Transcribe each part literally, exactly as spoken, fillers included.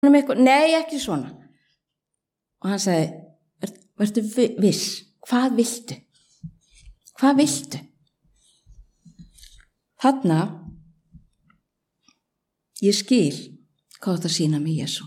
Nei, ekki svona. Og hann sagði, Ver, vertu viss, hvað viltu? Hvað viltu? Þarna, ég skil hvað þetta sýna mig Jesú.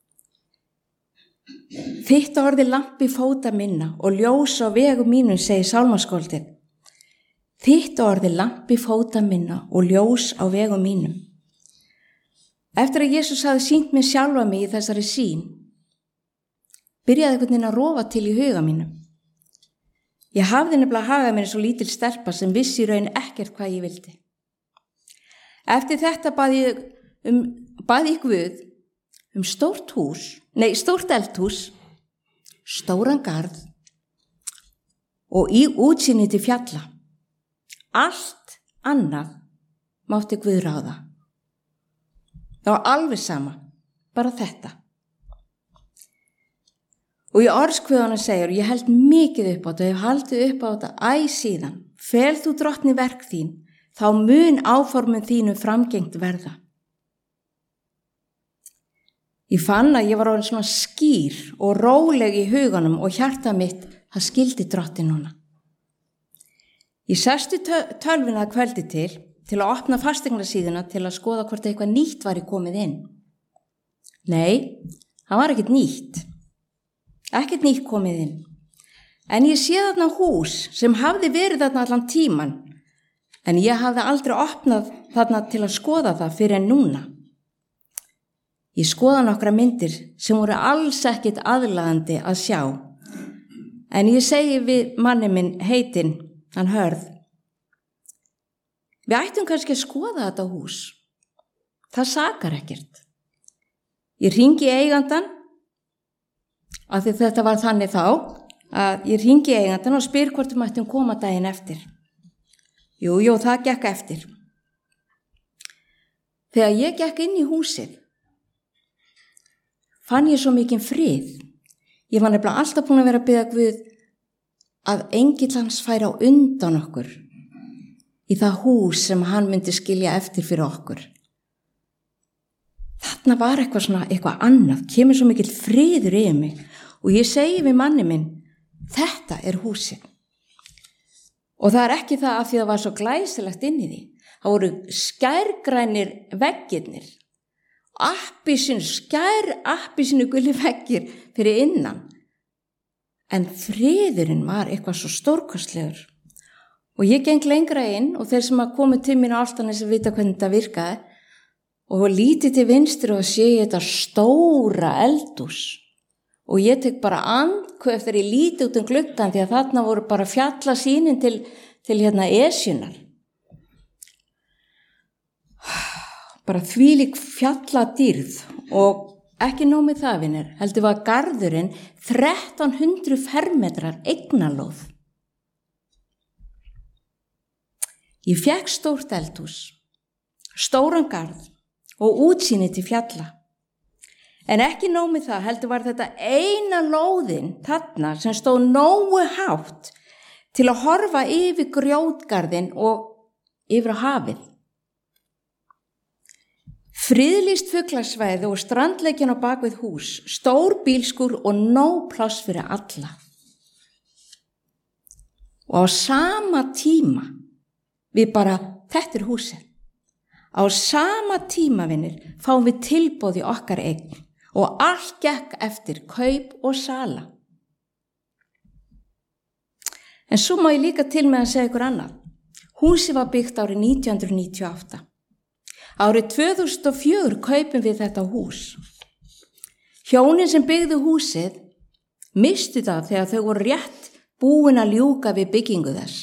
Þitt orði lampi fóta minna og ljós á vegu mínum, segir sálmaskáldið. Þitt orði lampi fóta minna og ljós á vegu mínum. Eftir að Jesús hafði sýnt mér sjálfa mig í þessari sýn, byrjaði einhvern veginn að rofa til í huga mínum. Ég hafði nefnilega hagað mér svo lítil stelpa sem vissi í raun ekkert hvað ég vildi. Eftir þetta bað ég, um, bað ég Guð um stórt hús, nei, stórt eldhús, stóran garð og í útsýni til fjalla. Allt annað mátti Guð ráða. Það var alveg sama, bara þetta. Og í orðskviðunum segir, ég held mikið upp á þetta, ég hef haldið upp á þetta æ síðan. Fel þú drottni verk þín, þá mun áformin þínu framgengt verða. Ég fann að ég var orðin svona skýr og róleg í huganum og hjarta mitt, það skildi drottin núna. Ég sesti tölvuna að kvöldi til, til að opna fasteignasíðuna til að skoða hvort eitthvað nýtt var í komið inn. Nei, það var ekkert nýtt. Ekkert nýtt komið inn. En ég sé þarna hús sem hafði verið þarna allan tíman, en ég hafði aldrei opnað þarna til að skoða það fyrir en núna. Ég skoða nokkra myndir sem voru alls ekkert aðlaðandi að sjá. En ég segi við manni minn heitinn, hann Hörð, við ættum kannski að skoða þetta hús. Það sakar ekkert. Ég hringi eigandan, af því þetta var þannig þá, að ég hringi eigandan og spyr hvort við mættum koma daginn eftir. Jú, jú, það gekk eftir. Þegar ég gekk inn í húsið, fann ég svo mikinn frið. Ég var nefnilega alltaf búin að vera að biðja Guð að engill hans færi á undan okkur í það hús sem hann myndi skilja eftir fyrir okkur. Þarna var eitthvað svona, eitthvað annað, kemur svo mikill friður yfir mig og ég segi við manni minn, þetta er húsið. Og það er ekki það af því það var svo glæsilegt inn í því. Það voru skærgrænir veggirnir, appísinu, skær appísinu gulli veggir fyrir innan. En friðurinn var eitthvað svo stórkostlegur. Og ég geng lengra inn og þeir sem að komu til mín á Álftanes að vita hvernig þetta virkaði og lítið til vinstri og sé ég þetta stóra eldhús. Og ég tek bara andköf eftir ég lítið út um gluggann því að þarna voru bara fjallasýnin til, til hérna Esjunar. Bara þvílík fjalladýrð og ekki nóg með það, vinir, heldur var garðurinn þrettán hundruð fermetrar eignalóð. Ég fekk stórt eldhús, stóran garð og útsýni til fjalla. En ekki nóg með það, heldur var þetta eina lóðin þarna sem stóð nógu hátt til að horfa yfir grjótgarðinn og yfir á hafið. Friðlýst fuglasvæði og strandleikjan á bakvið hús, stór bílskur og nóg pláss fyrir alla. Og á sama tíma, við bara, þetta er húsið. Á sama tíma, vinir, fáum við tilboð í okkar eign og allt gekk eftir kaup og sala. En svo má ég líka til með að segja ykkur annað. Húsið var byggt árið nítján hundruð níutíu og átta. Árið tvö þúsund og fjögur kaupum við þetta hús. Hjónin sem byggðu húsið mistu það þegar þau voru rétt búin að ljúka við byggingu þess.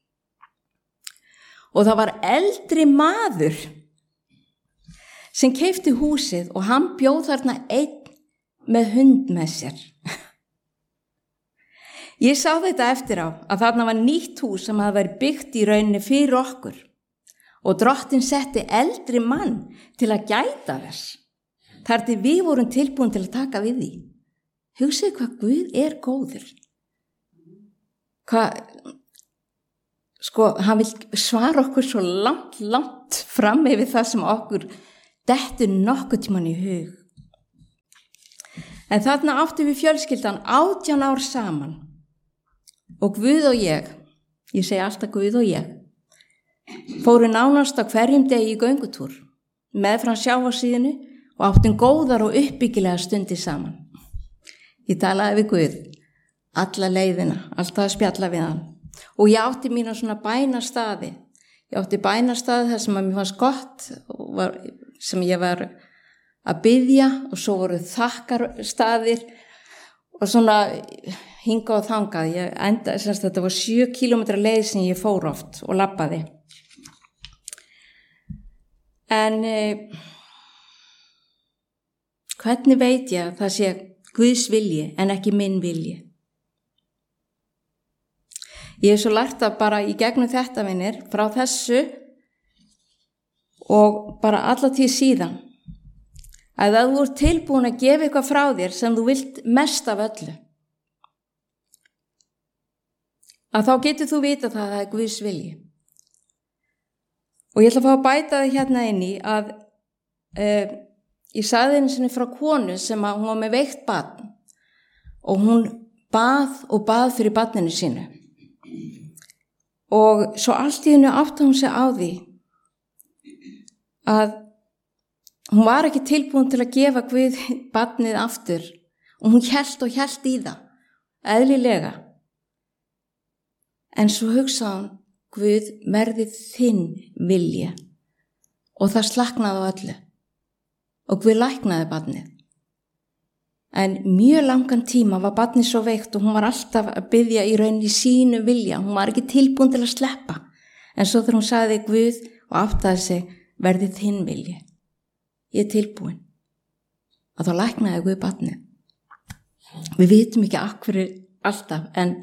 Og það var eldri maður sem keypti húsið og hann bjóð þarna einn með hund með sér. Ég sá þetta eftir á að þarna var nýtt hús sem hafði verið byggt í rauninni fyrir okkur. Og drottin setti eldri mann til að gæta þess. Þar til við vorum tilbúin til að taka við því. Hugsið hvað Guð er góður. Hvað, sko, hann vil svara okkur svo langt, langt fram yfir það sem okkur dettur nokkuð tímann í hug. En þarna áttum við fjölskyldan átján ár saman og Guð og ég, ég segi alltaf Guð og ég, fóru nánast á hverjum degi í göngutúr meðfram sjávarsíðinu og áttum góðar og uppbyggilega stundir saman. Ég talaði við Guð alla leiðina, alltaf að spjalla við hann og ég átti mína svona bænastaði. Ég átti bænastaði þar sem að mér fannst gott var, sem ég var að biðja og svo voru þakkarstaðir og svona hinga og þangað. Ég enda, semst, þetta var sjö kílómetra leið sem ég fór oft og labbaði. En eh, hvernig veit ég að það sé Guðs vilji en ekki minn vilji? Ég hef svo lært að bara í gegnum þetta vinir frá þessu og bara alla tíð síðan að ef þú ert tilbúin að gefa eitthvað frá þér sem þú vilt mest af öllu að þá getur þú vita það að það er Guðs vilji. Og ég ætla að fá að bæta þig hérna inn í að uh, ég sagði einu sinni frá konu sem að hún var með veikt barn og hún bað og bað fyrir barninu sínu. Og svo allt í hennu átti hún sig á því að hún var ekki tilbúin til að gefa Guð barnið aftur og hún hélt og hélt í það, eðlilega. En svo hugsaði hún, Guð verði þinn vilji og það slaknaði á öllu og Guð læknaði barnið. En mjög langan tíma var barnið svo veikt og hún var alltaf að biðja í rauninni sínu vilja. Hún var ekki tilbúin til að sleppa. En svo þegar hún sagði Guð og áttaði sig, verði þinn vilji. Ég er tilbúin. Að þá læknaði Guð barnið. Við vitum ekki af hverju alltaf, en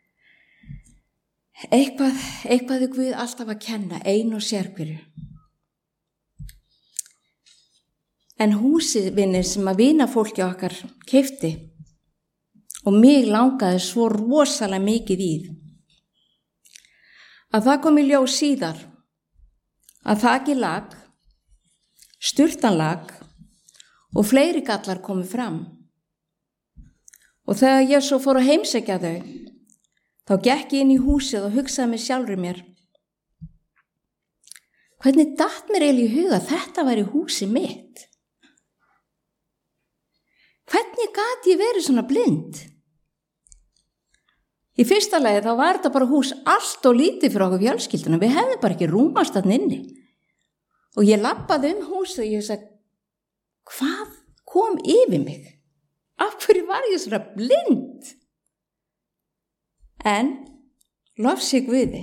eitthvað, eitthvað er Guð alltaf að kenna, ein og sér hverju. En húsið vinir sem að vinafólki okkar keypti og mig langaði svo rosalega mikið í að það kom í ljós síðar að þakið lag, sturtan lag og fleiri gallar komu fram. Og þegar ég svo fór að heimsækja þau, þá gekk ég inn í húsið og hugsaði mig sjálfri mér. Hvernig datt mér eiginlega í huga að þetta væri húsið mitt? Hvernig gat ég verið svona blind? Í fyrsta lagi þá var þetta bara hús allt og lítið fyrir okkur fjölskylduna. Við hefðum bara ekki rúmast þarna inni. Og ég labbaði um húsið og ég sagði, hvað kom yfir mig? Af hverju var ég svona blind? En lofsi Guði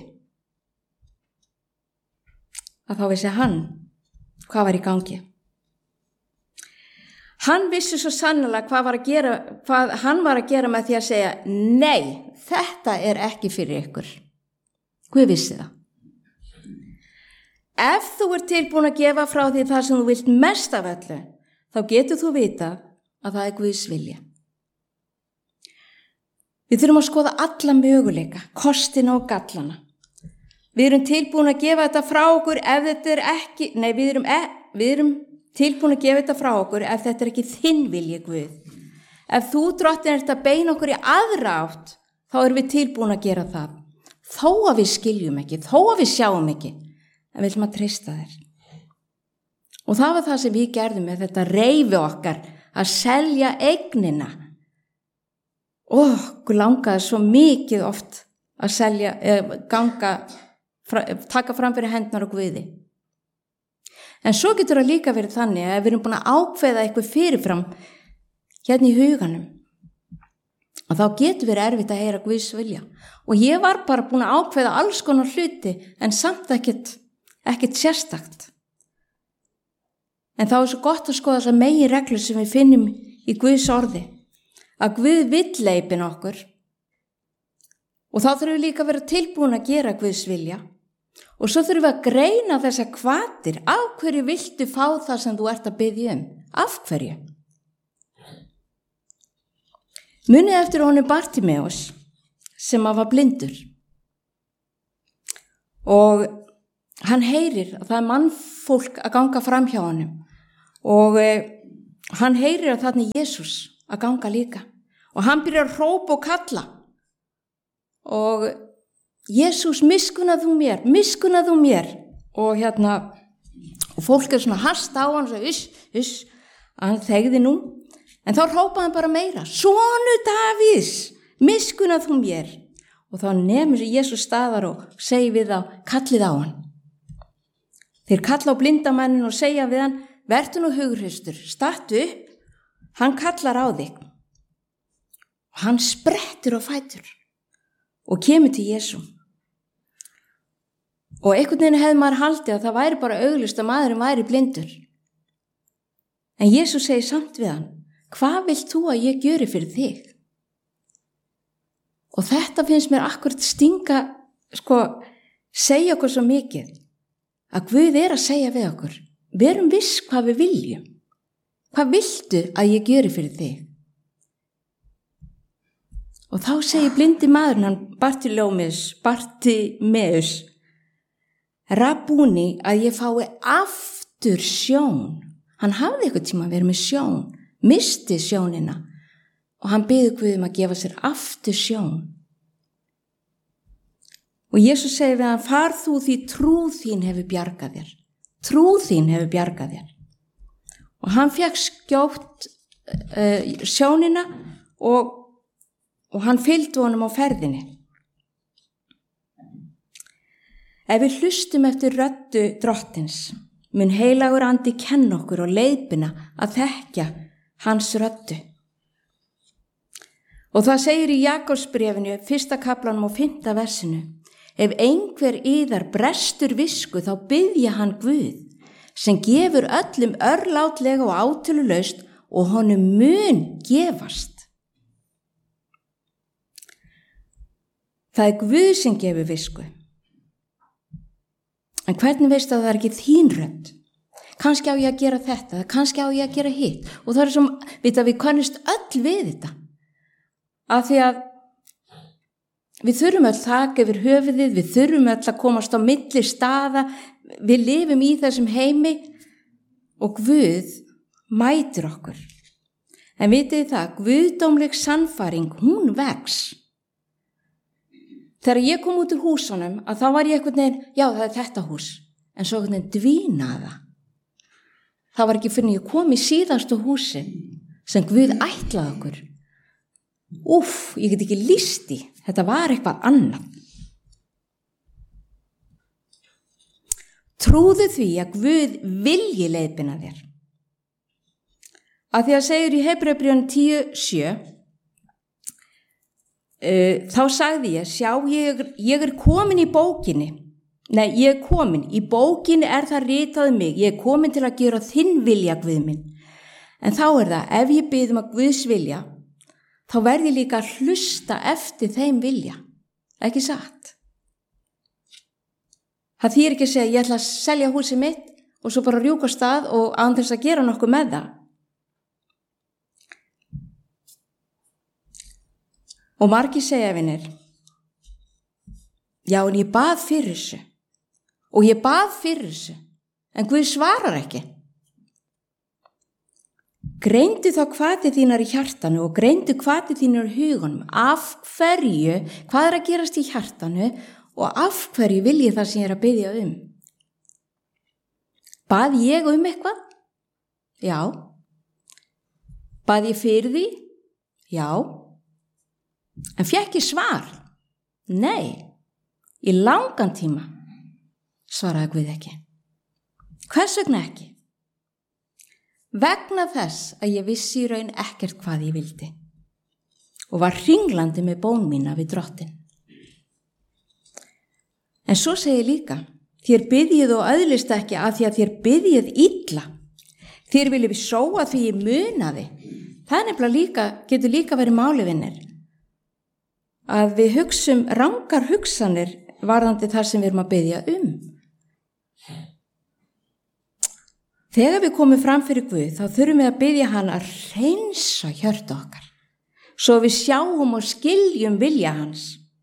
að þá vissi hann hvað var í gangi. Hann vissi svo sannlega hvað, var að gera, hvað hann var að gera með því að segja, nei, þetta er ekki fyrir ykkur. Guð vissi það. Ef þú ert tilbúin að gefa frá því það sem þú vilt mest af öllu, þá getur þú vita að það er Guðs vilja. Við þurfum að skoða alla möguleika, kostina og gallana. Við erum tilbúin að gefa þetta frá okkur ef þetta er ekki, nei, við erum, e, við erum tilbúin að gefa þetta frá okkur ef þetta er ekki þinn vilji, Guð. Ef þú drottin ert að beina okkur í aðra átt, þá erum við tilbúin að gera það. Þó að við skiljum ekki, þó að við sjáum ekki, en við viljum að treysta þér. Og það var það sem við gerðum með þetta reifi okkar að selja eignina. Og okkur langaði svo mikið oft að selja, eh, ganga, fra, taka fram fyrir hendnar og Guði. En svo getur það líka verið þannig að við erum búin að ákveða eitthvað fyrirfram hérna í huganum. Og þá getur verið erfitt að heyra Guðs vilja. Og ég var bara búin að ákveða alls konar hluti en samt ekkert, ekkert sérstakt. En þá er svo gott að skoða þessar meginreglur sem við finnum í Guðs orði. Að Guð vill leiðbeina okkur. Og þá þurfum við líka að vera tilbúin að gera Guðs vilja. Og svo þurfum við að greina þessar hvatir. Af hverju viltu fá það sem þú ert að biðja um? Af hverju? Munið eftir honum Bartimeus sem var blindur. Og hann heyrir að það er mannfólk að ganga fram hjá honum. Og eh, hann heyrir að þarna er Jesús að ganga líka. Og hann byrjar að hrópa og kalla. Og Jesús, miskunnað þú mér, miskunnað þú mér. Og hérna, og fólk er svona hasta á hann og sagði, uss, uss, að hann þegði nú. En þá hrópaði hann bara meira, sonur Davíðs, miskunnað þú mér. Og þá nemur Jesús staðar og segir við þá, kallið á hann. Þeir kalla á blindamannin og segja við hann, vertu nú hughrystur, stattu upp, hann kallar á þig. Og hann sprettur á fætur og kemur til Jesú. Og einhvern veginn hefði maður haldið að það væri bara augljóst að maðurinn væri blindur. En Jesús segir samt við hann, hvað vilt þú að ég gjöri fyrir þig? Og þetta finnst mér akkurat stinga, sko, segja okkur svo mikið, að Guð er að segja við okkur, verum viss hvað við viljum. Hvað viltu að ég gjöri fyrir þig? Og þá segir blindi maðurinn, hann Bartimeus, Bartimeus, Rabúni, að ég fái aftur sjón. Hann hafði eitthvað tíma að vera með sjón, misti sjónina og hann biður Guð um að gefa sér aftur sjón. Og Jesús segir við hann, far þú því trúð þín hefur bjargað þér. Trúð þín hefur bjargað þér. Og hann fekk skjótt uh, sjónina og, og hann fylgdi honum á ferðinni. Ef við hlustum eftir röddu drottins, mun heilagur andi kenna okkur og leiðbina að þekkja hans röddu. Og það segir í Jakobsbréfinu, fyrsta kaflanum og fimmta versinu, ef einhver yðar brestur visku, þá biðja hann Guð, sem gefur öllum örlátlega og átölulaust og honum mun gefast. Það er Guð sem gefur visku. En hvernig veistu að það er ekki þín rödd? Kannski á ég að gera þetta, kannski á ég að gera hitt. Og það er sem, við, við kannast öll við þetta. Af því að við þurfum öll þak yfir höfuðið, við þurfum öll að komast á milli staða, við lifum í þessum heimi og Guð mætir okkur. En vitið það, guðdómleg sannfæring, hún vex. Þegar ég kom út úr húsunum, að þá var ég einhvern veginn, já það er þetta hús, en svo einhvern veginn dvínaða. Það var ekki fyrir að ég kom í síðastu húsi sem Guð ætlaði okkur. Úff, ég get ekki lýst í, þetta var eitthvað annað. Trúðu því að Guð vilji leiðbeina þér. Að því að segir í Hebreubréfinu tíu sjö, uh, þá sagði ég, sjá ég, ég er komin í bókinni, nei ég er komin, í bókinni er það ritað um mig, ég er komin til að gera þinn vilja Guð minn. En þá er það, ef ég bið um að Guðs vilja, þá verði ég líka að hlusta eftir þeim vilja, ekki satt. Það þýr ekki að segja, ég ætla að selja húsið mitt og svo bara rjúka á stað og án þess að gera nokkuð með það. Og margir segja vinir, já en ég bað fyrir þessu og ég bað fyrir þessu, en Guð svarar ekki. Greindu þá hvatið þínar í hjartanu og greindu hvatið þínar í hugunum, af hverju, hvað er að gerast í hjartanu og af hverju vil ég það sem ég er að biðja um. Bað ég um eitthvað? Já. Bað ég fyrir því? Já. En fékk ég svar? Nei, í langan tíma svaraði Guð ekki. Hvers vegna ekki? Vegna þess að ég vissi í raun ekkert hvað ég vildi og var hringlandi með bón mína við drottin. En svo segi ég líka, þér biðjið og öðlist ekki að því að þér biðjið illa. Þér viljið sóa því ég munaði. Það er nefnilega líka, getur líka verið málivinnir. Að við hugsum rangar hugsanir varðandi þar sem við erum að biðja um. Þegar við komum fram fyrir Guð, þá þurfum við að biðja hann að hreinsa hjörtu okkar, svo við sjáum og skiljum vilja hans.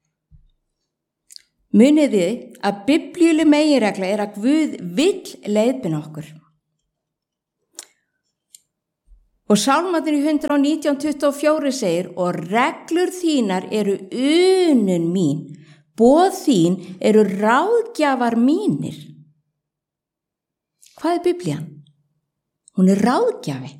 Munið þið að biblíuleg meginregla er að Guð vill leiðbeina okkur. Og Sálmarnir í hundrað og nítján tuttugu og fjögur segir, og reglur þínar eru unun mín, boð þín eru ráðgjafar mínir. Hvað er Biblían? Hún er ráðgjafi.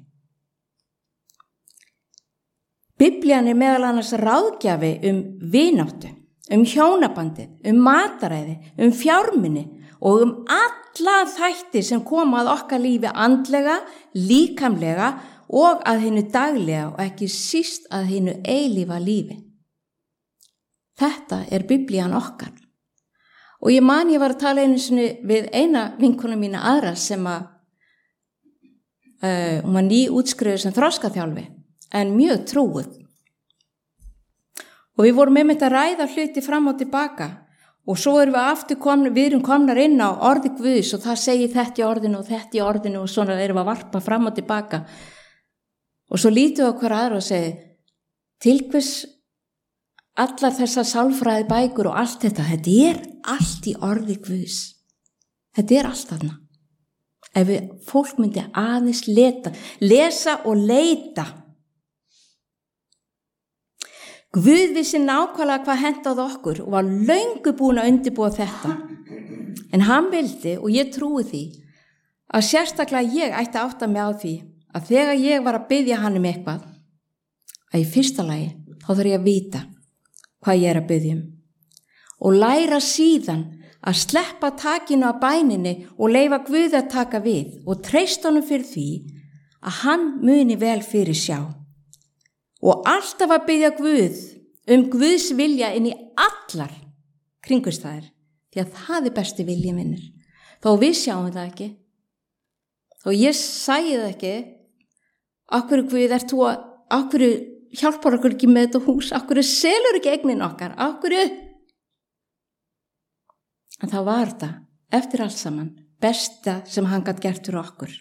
Biblían er meðal annars ráðgjafi um vináttu, um hjónabandið, um mataræði, um fjármuni og um alla þætti sem koma að okkar lífi andlega, líkamlega og að hinu daglega og ekki síst að hinu eilífa lífi. Þetta er Biblían okkar. Og ég man ég var að tala einu sinni við eina vinkonu mína aðra sem að uh, hún var ný útskrifuð sem þroskaþjálfi en mjög trúuð. Og við vorum einmitt að ræða hluti fram og tilbaka og svo erum við aftur komna, við erum komnar inn á orði Guðs og það segir þetta í orðinu og þetta í orðinu og svona erum við að varpa fram og tilbaka. Og svo lítum við okkur aðra og segir, til hvers allar þessar sálfræði bækur og allt þetta, þetta er allt í orði Guðs. Þetta er allt þarna. Ef við, fólk myndi aðeins leta, lesa og leita. Guð vissi nákvæmlega hvað hentaði okkur og var löngu búin að undirbúa þetta. En hann vildi, og ég trúi því, að sérstaklega ég ætti að átta mig á því, að þegar ég var að biðja hann um eitthvað, að í fyrsta lagi, þá þarf ég að vita hvað ég er að biðja um. Og læra síðan að sleppa takinu af bæninni og leyfa Guð að taka við og treysta honum fyrir því að hann muni vel fyrir sjá. Og alltaf að biðja Guð um Guðs vilja inn í allar kringumstæður, því að það er besti vilji minnir. Þó við sjáum það ekki, þó ég sæði það ekki, akkur Guð ert þú að, akkur hjálpar okkur ekki með þetta hús, akkur selur ekki eignin okkar, akkur. En það var það, eftir allt saman, besta sem hann gat gert fyrir okkur.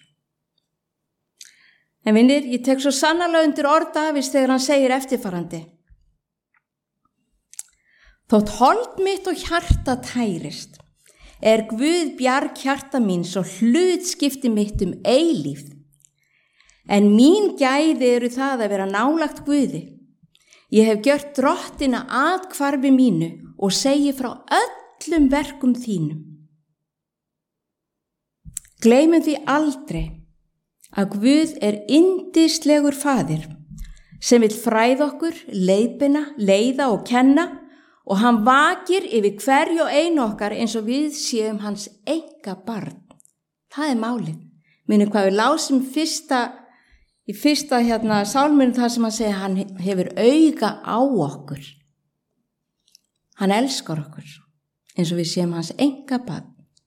En vinnir, ég tek svo sannarlega undir orð Davíðs þegar hann segir eftirfarandi. Þótt hold mitt og hjarta tærist, er Guð bjarg hjarta míns og hlutskipti mitt um eilífð. En mín gæði eru það að vera nálagt Guði. Ég hef gjört drottina athvarfi mínu og segi frá öllum verkum þínum. Gleymum því aldrei að Guð er yndislegur faðir sem vill fræða okkur, leiðbeina, leiða og kenna og hann vakir yfir hverju og einu okkar eins og við séum hans enga barn. Það er málið. Minnum hvað við lásum fyrsta, í fyrsta hérna sálminn þar sem hann segir hann hefur auga á okkur. Hann elskar okkur eins og við séum hans enga barn.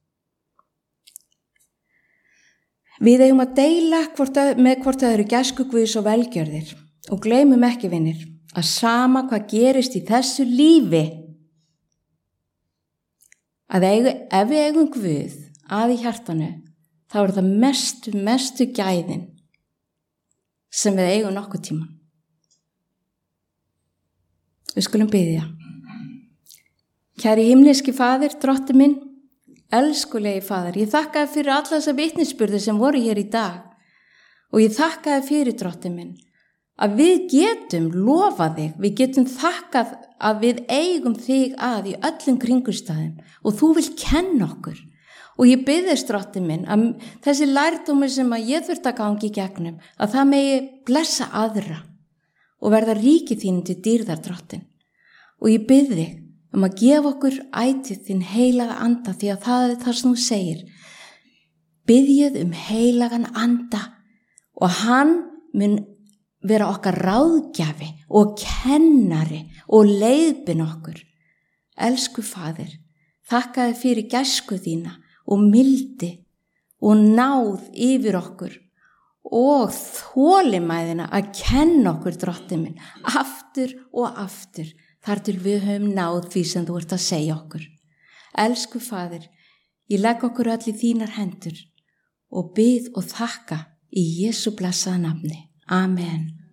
Við eigum að deila hvort að, með hvort það eru gæsku Guðs og velgjörðir og gleymum ekki vinnir að sama hvað gerist í þessu lífi að eigu, ef við eigum Guð að í hjartanu þá er það mestu, mestu gæðin sem við eigum nokkuð tíma. Við skulum biðja. Kæri himneski faðir, drottinn minn, elskulegi faðir, ég þakka þér fyrir alla þessa vitnisburði sem voru hér í dag og ég þakka þér fyrir drottinn minn að við getum lofað þig, við getum þakkað að við eigum þig að í öllum kringumstæðum og þú vilt kenna okkur og ég biðist drottinn minn að þessi lærdómur sem að ég þurft að gangi í gegnum að það megi blessa aðra og verða ríki þín til dýrðar drottinn og ég bið þig um að gefa okkur ætíð þinn heilaga anda því að það er það sem þú segir. Biðjið um heilagan anda og hann mun vera okkar ráðgjafi og kennari og leiðbin okkur. Elsku faðir, þakka þér fyrir gæsku þína og mildi og náð yfir okkur og þolinmæðina að kenna okkur drottinn minn aftur og aftur. Þar til við höfum náð því sem þú ert að segja okkur. Elsku faðir, ég legg okkur öll í þínar hendur og bið og þakka í Jesú blessaða nafni. Amen.